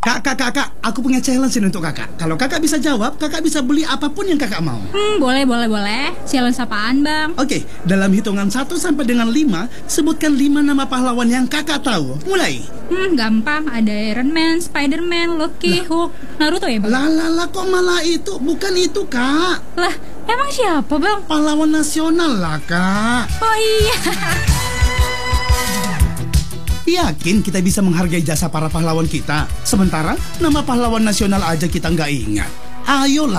Kak, aku punya challenge ini untuk kakak. Kalau kakak bisa jawab, kakak bisa beli apapun yang kakak mau. Boleh. Challenge apaan, Bang? Oke, dalam hitungan 1 sampai dengan 5, sebutkan 5 nama pahlawan yang kakak tahu. Mulai. Gampang. Ada Iron Man, Spider-Man, Loki, Hulk, Naruto ya, Bang? Lah, kok malah itu? Bukan itu, Kak. Lah, emang siapa, Bang? Pahlawan nasional lah, Kak. Oh iya. Yakin kita bisa menghargai jasa para pahlawan kita? Sementara nama pahlawan nasional aja kita nggak ingat. Ayolah.